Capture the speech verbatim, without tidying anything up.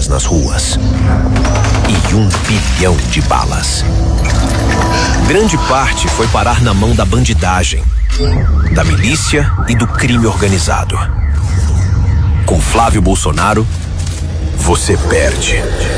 armas nas ruas. E um bilhão de balas. Grande parte foi parar na mão da bandidagem, da milícia e do crime organizado. Com Flávio Bolsonaro, você perde.